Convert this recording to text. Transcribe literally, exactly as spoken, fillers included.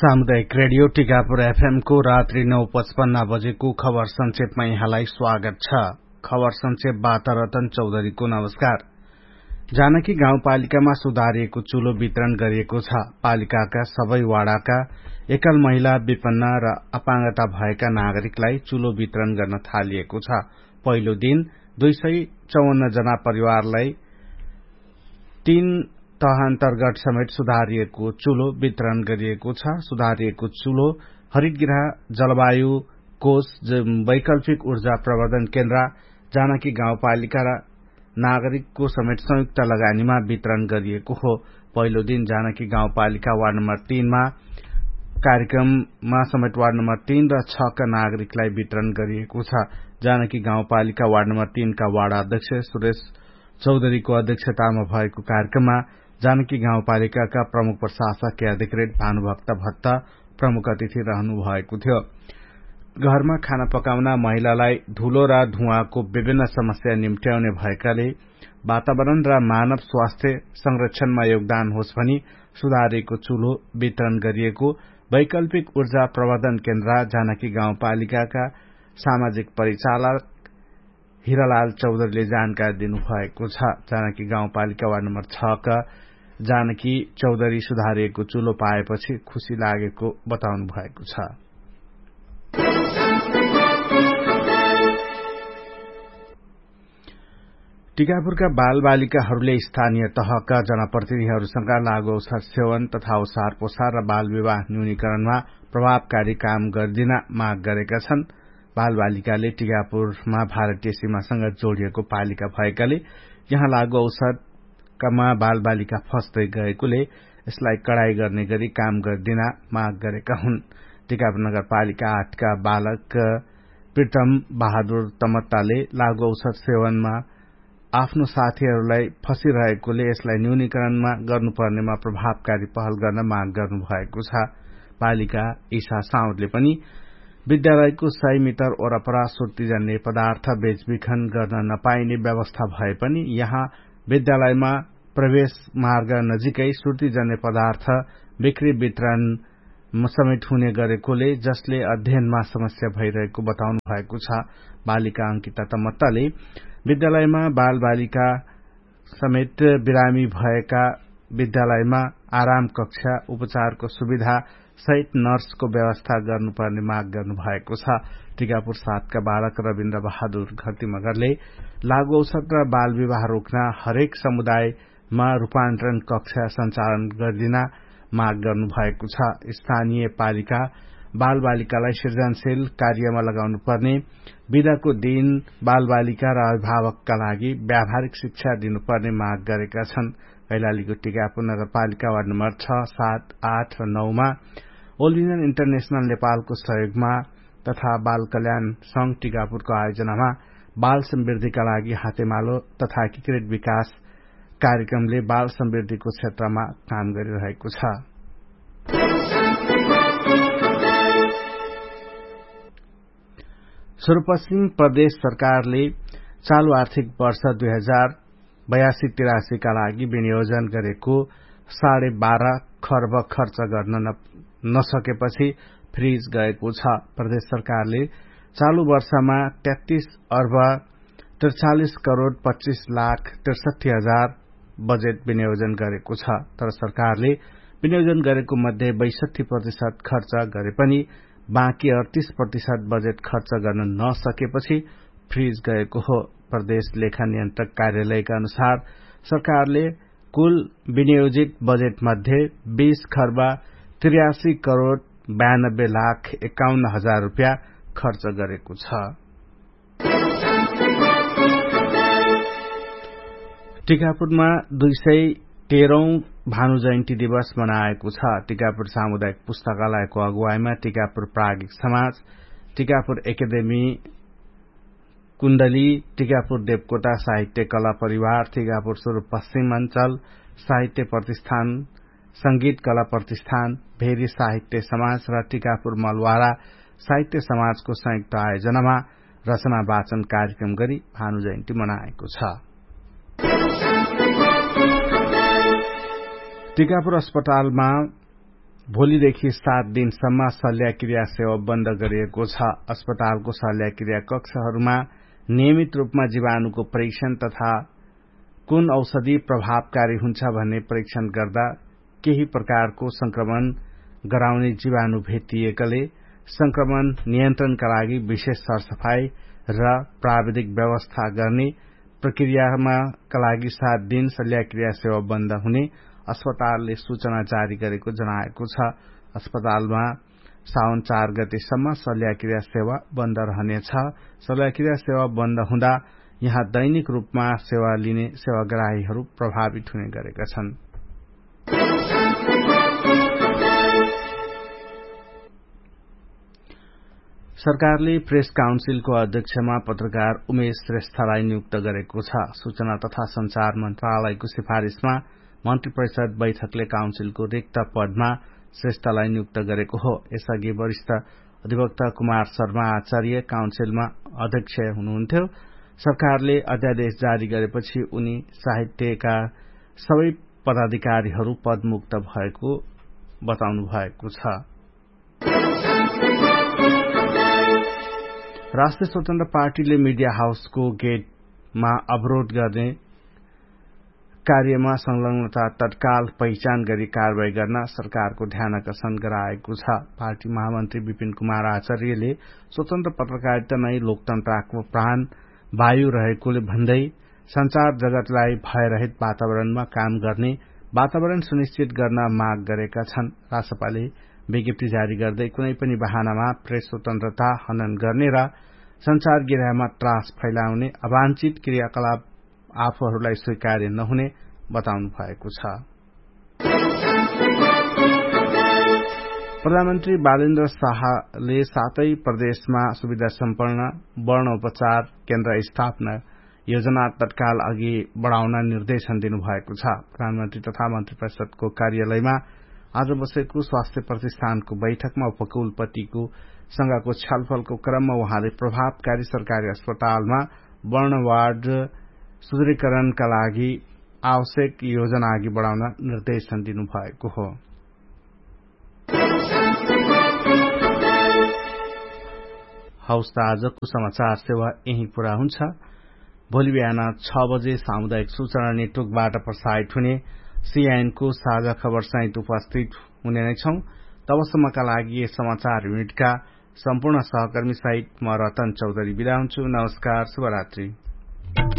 सामुदायिक radio Tikapur FM को रात्रि नौ पचपन्न बजेको खबर संक्षेपमा यहाँलाई स्वागत छ। खबर संक्षेपबाट रतन चौधरीको नमस्कार। जानकी गाउँपालिकामा सुधारिएको चुलो वितरण गरिएको छ। पालिकाका सबै वाडाका एकल महिला, विपन्न र अपाङ्गता भएका नागरिकलाई चुलो वितरण गर्न थालिएको छ। पहिलो दिन दुई सय चौवन्न जना परिवारलाई तीन तह अन्तर्गत समेत सुधारिएको चुलो वितरण गरिएको छ। सुधारिएको चुलो हरितगृह, जलवायु कोष, वैकल्पिक ऊर्जा प्रवर्धन केन्द्र, जानकी गाउँपालिका र नागरिकको समेत संयुक्त लगानीमा वितरण गरिएको हो। पहिलो दिन जानकी गाउँपालिका वार्ड नम्बर तीनमा कार्यक्रममा समेत वार्ड नम्बर तीन र छ का नागरिकलाई वितरण गरिएको छ। जानकी गाउँपालिका वार्ड नम्बर तीन का वार्ड अध्यक्ष सुरेश चौधरीको अध्यक्षतामा भएको कार्यक्रममा जानकी गाउँपालिकाका प्रमुख प्रशासकीय अधिकृत भानुभक्त भट्ट प्रमुख अतिथि रहनु भएको थियो। घरमा खाना पकाउन महिलालाई धूलो र धुवाको विभिन्न समस्या निम्त्याउने भएकाले वातावरण र मानव स्वास्थ्य संरक्षणमा योगदान होस् भनी सुधारिएको चुलो वितरण गरिएको वैकल्पिक ऊर्जा प्रवर्धन केन्द्र जानकी गाउँपालिकाका सामाजिक परिचालक हिरालाल चौधरीले जानकारी दिनुभएको छ। जानकी गाउँपालिका वार्ड नम्बर छ का जानकी चौधरी सुधारिएको चुलो पाएपछि खुशी लागेको बताउनु भएको छ। टिकापुरका बाल बालिकाहरूले स्थानीय तहका जनप्रतिनिधिहरूसँग लागू औषध सेवन तथा ओसार पोसार र बाल विवाह न्यूनीकरणमा प्रभावकारी काम गरिदिन माग गरेका छन्। बाल बालिकाले टिकापुरमा भारतीय सीमासँग जोडिएको पालिका भएकाले यहाँ लागू औषधमा बाल बालिका फस्दै गएकोले यसलाई कड़ाई गर्ने गरी काम गरिदिन माग गरेका हुन्। टिकापुर नगरपालिका आठका बालक प्रीतम बहादुर तमत्ताले लागू औषध सेवनमा आफ्नो साथीहरूलाई फसिरहेकोले यसलाई न्यूनीकरणमा गर्नुपर्नेमा प्रभावकारी पहल गर्न माग गर्नुभएको छ। बालिका ईशा साउदले पनि विद्यालयको सय मिटर वरपर सुर्तीजन्य पदार्थ बेचबिखन गर्न नपाइने व्यवस्था भए पनि यहाँ विद्यालयमा प्रवेश मार्ग नजिकै सुर्तीजन्य पदार्थ बिक्री वितरण समेत हुने गरेकोले जसले अध्ययनमा समस्या भइरहेको बताउनु भएको छ। बालिका अंकिता तमत्ताले विद्यालयमा बाल बालिका समेत बिरामी भएका विद्यालयमा आराम कक्षा, उपचारको सुविधा सहित नर्सको व्यवस्था गर्नुपर्ने माग गर्नु भएको छ। टिकापुर सातका बालक रविन्द्र बहादुर घरती मगरले लागू औषध र बाल विवाह रोक्न हरेक समुदायमा रूपान्तरण कक्षा सञ्चालन गरिदिन माग गर्नु भएको छ। स्थानीय पालिका बाल बालिकालाई सृजनशील कार्यमा लगाउनु पर्ने, बिदाको दिन बाल बालिका र अभिभावकका लागि व्यावहारिक शिक्षा दिनुपर्ने माग गरेका छन्। कैलालीको टिकापुर नगरपालिका वार्ड नम्बर छ, सात, आठ र नौमा ओल भिजन इन्टरनेशनल नेपालको सहयोगमा तथा बाल कल्याण संघ टिकापुरको आयोजनामा बाल समृद्धिका लागि हातेमालो तथा एकीकृत विकास कार्यक्रमले बाल समृद्धिको क्षेत्रमा काम गरिरहेको छ। सुदूरपश्चिम प्रदेश सरकारले चालू आर्थिक वर्ष दुई हजार बयासी तिरासीका लागि विनियोजन गरेको साढे बाह्र खर्ब खर्च गर्न नसकेपछि फ्रीज गएको छ। प्रदेश सरकारले चालू वर्षमा तेत्तीस अर्ब त्रिचालिस करोड़ पच्चीस लाख त्रिसठी हजार बजेट विनियोजन गरेको छ। तर सरकारले विनियोजन गरेको मध्ये बैसठी प्रतिशत खर्च गरे पनि बाँकी अडतीस प्रतिशत बजेट खर्च गर्न नसकेपछि फ्रीज गएको हो। प्रदेश लेखा नियन्त्रक कार्यालयका अनुसार सरकारले कुल विनियोजित बजेट मध्ये बीस खर्ब त्रियासी करोड़ बयानब्बे लाख एकाउन्न हजार रूपियाँ खर्च गरेको छ। टिकापुरमा दुई सय तेह्रौं भानु जयन्ती दिवस मनाएको छ। टिकापुर सामुदायिक पुस्तकालयको अगुवाईमा टिकापुर प्राज्ञिक समाज, टिकापुर एकाडेमी कुण्डली, टिकापुर देवकोटा साहित्य कला परिवार, टिकापुर सुदूरपश्चिम अञ्चल साहित्य प्रतिष्ठान, संगीत कला प्रतिष्ठान, भेरी साहित्य समाज र टिकापुर मलवारा साहित्य समाजको संयुक्त आयोजनामा रचना वाचन कार्यक्रम गरी भानु जयन्ती मनाएको छ। टिकापुर अस्पतालमा भोलिदेखि सात दिनसम्म शल्यक्रिया सेवा बन्द गरिएको छ। अस्पतालको शल्यक्रिया कक्षहरूमा नियमित रूपमा जीवाणुको परीक्षण तथा कुन औषधि प्रभावकारी हुन्छ भन्ने परीक्षण गर्दा केही प्रकारको संक्रमण गराउने जीवाणु भेटिएकाले संक्रमण नियन्त्रणका लागि विशेष सरसफाई र प्राविधिक व्यवस्था गर्ने प्रक्रियामा का लागि सात दिन शल्यक्रिया सेवा बन्द हुने अस्पतालले सूचना जारी गरेको जनाएको छ। अस्पतालमा साउन चार गतेसम्म शल्यक्रिया सेवा बन्द रहनेछ। शल्यक्रिया सेवा बन्द हुँदा यहाँ दैनिक रूपमा सेवा लिने सेवाग्राहीहरू प्रभावित हुने गरेका छन्। सरकारले प्रेस काउन्सिलको अध्यक्षमा पत्रकार उमेश श्रेष्ठलाई नियुक्त गरेको छ। सूचना तथा संचार मन्त्रालयको सिफारिशमा मन्त्री परिषद बैठकले काउन्सिलको रिक्त पदमा श्रेष्ठलाई नियुक्त गरेको हो। यसअघि वरिष्ठ अधिवक्ता कुमार शर्मा आचार्य काउन्सिलमा अध्यक्ष हुनुहुन्थ्यो। सरकारले अध्यादेश जारी गरेपछि उनी साहित्यका सबै पदाधिकारीहरू पदमुक्त भएको बताउनु भएको छ। राष्ट्रिय स्वतन्त्र पार्टीले मिडिया हाउसको गेटमा अवरोध गर्ने कार्यमा संलग्नता तत्काल पहिचान गरी कारवाही गर्न सरकारको ध्यानाकर्षण गराएको छ। पार्टी महामन्त्री विपिन कुमार आचार्यले स्वतन्त्र पत्रकारिता नै लोकतन्त्रको प्राण वायु रहेकोले भन्दै संचार जगतलाई भयरहित वातावरणमा काम गर्ने वातावरण सुनिश्चित गर्न माग गरेका छन्। रासपाले विज्ञप्ति जारी गर्दै कुनै पनि बहानामा प्रेस स्वतन्त्रता हनन गर्ने र संचार गिरामा त्रास फैलाउने अवांछित क्रियाकलाप आफूहरूलाई स्वीकार्य नहुने बताउनु भएको छ। प्रधानमन्त्री बालेन्द्र शाहले सातै प्रदेशमा सुविधा सम्पन्न वर्णोपचार केन्द्र स्थापना योजना तत्काल अघि बढ़ाउन निर्देशन दिनुभएको छ। प्रधानमन्त्री तथा मन्त्री परिषदको कार्यालयमा आज बसेको स्वास्थ्य प्रतिष्ठानको बैठकमा उपकुलपतिको सँगको छलफलको क्रममा उहाँले प्रभावकारी सरकारी अस्पतालमा वर्णवार्ड सुदृढीकरणका लागि आवश्यक योजना अघि बढ़ाउन निर्देशन दिनुभएको हो। हौस् त आजको समाचार सेवा यही पूरा हुन्छ। भोलि बिहान छ बजे सामुदायिक सूचना नेटवर्कबाट प्रसारित हुने सीआईएनको साझा खबर सहित उपस्थित हुने नै छौं। तबसम्मका लागि यस समाचार युनिटका सम्पूर्ण सहकर्मी सहित म रतन चौधरी बिदा हुन्छु। नमस्कार, शुभरात्रि।